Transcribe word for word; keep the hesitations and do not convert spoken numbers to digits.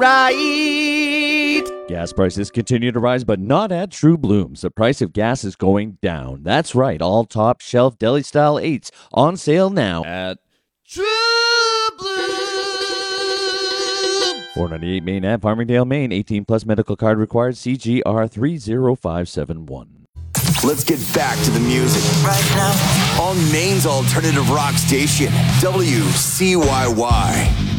right. Gas prices continue to rise, but not at True Blooms. The price of gas is going down. That's right, all top shelf deli style eights on sale now at True Blue. four ninety-eight Main Ave, Farmingdale, Maine. eighteen plus medical card required. C G R three zero five seven one. Let's get back to the music right now on Maine's alternative rock station, W C Y Y.